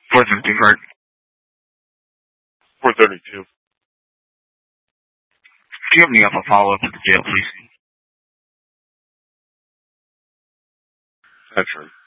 413 card. 432. Do you have any follow-up at the jail, please? That's right.